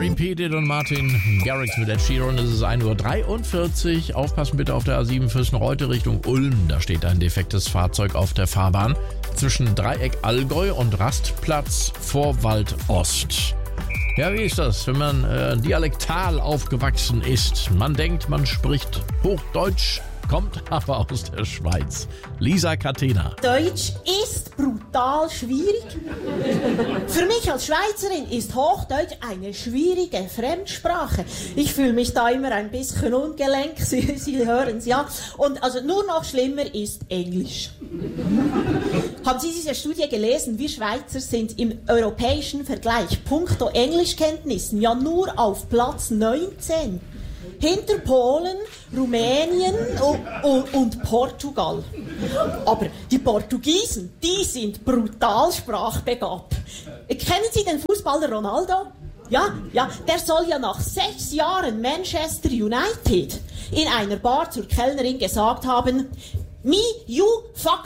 Repeated und Martin Garrix mit Ed Sheeran. Es ist 1:43 Uhr. Aufpassen bitte auf der A7 Fürstenreute Richtung Ulm. Da steht ein defektes Fahrzeug auf der Fahrbahn zwischen Dreieck Allgäu und Rastplatz Vorwald Ost. Ja, wie ist das, wenn man dialektal aufgewachsen ist? Man denkt, man spricht Hochdeutsch, kommt aber aus der Schweiz. Lisa Catena. Deutsch ist brutal schwierig. Für mich als Schweizerin ist Hochdeutsch eine schwierige Fremdsprache. Ich fühle mich da immer ein bisschen ungelenk, Sie hören es, ja. Und also nur noch schlimmer ist Englisch. Haben Sie diese Studie gelesen? Wir Schweizer sind im europäischen Vergleich puncto Englischkenntnissen ja nur auf Platz 19. Hinter Polen, Rumänien und Portugal. Aber die Portugiesen, die sind brutal sprachbegabt. Kennen Sie den Fußballer Ronaldo? Ja, der soll ja nach 6 Jahren Manchester United in einer Bar zur Kellnerin gesagt haben, me, you, fuck.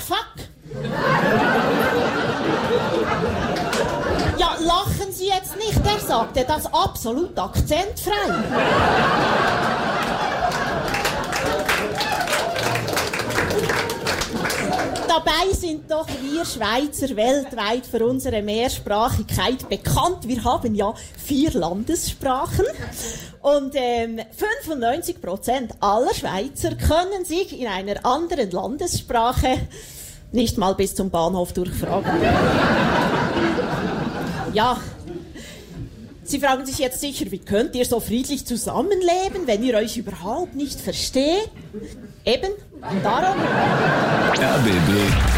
Ja, lachen Sie jetzt nicht, der sagte das absolut akzentfrei. Dabei sind doch wir Schweizer weltweit für unsere Mehrsprachigkeit bekannt. Wir haben ja 4 Landessprachen und 95% aller Schweizer können sich in einer anderen Landessprache nicht mal bis zum Bahnhof durchfragen. Ja, Sie fragen sich jetzt sicher, wie könnt ihr so friedlich zusammenleben, wenn ihr euch überhaupt nicht versteht? Eben, darum. RBB